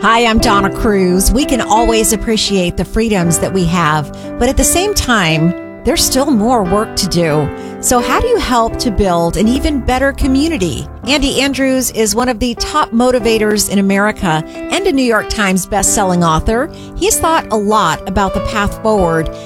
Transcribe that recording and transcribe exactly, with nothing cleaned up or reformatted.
Hi, I'm Donna Cruz. We can always appreciate the freedoms that we have, but at the same time, there's still more work to do. So how do you help to build an even better community? Andy Andrews is one of the top motivators in America and a New York Times best-selling author. He's thought a lot about the path forward